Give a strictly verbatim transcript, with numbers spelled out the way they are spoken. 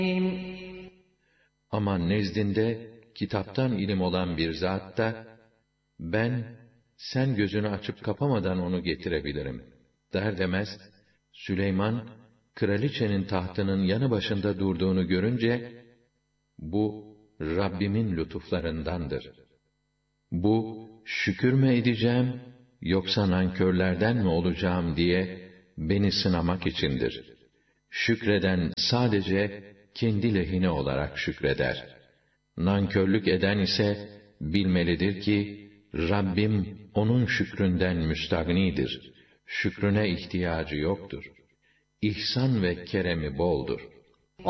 Ama nezdinde kitaptan ilim olan bir zat da, ben, sen gözünü açıp kapamadan onu getirebilirim der demez, Süleyman, kraliçenin tahtının yanı başında durduğunu görünce, bu, Rabbimin lütuflarındandır. Bu, şükür mü edeceğim, yoksa nankörlerden mi olacağım diye, beni sınamak içindir. Şükreden sadece, kendi lehine olarak şükreder. Nankörlük eden ise, bilmelidir ki, Rabbim, onun şükründen müstagnidir. Şükrüne ihtiyacı yoktur. İhsan ve keremi boldur.